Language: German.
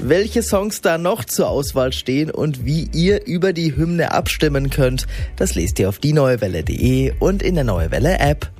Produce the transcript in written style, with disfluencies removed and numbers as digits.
Welche Songs da noch zur Auswahl stehen und wie ihr über die Hymne abstimmen könnt, das lest ihr auf dieneuewelle.de und in der Neue Welle App.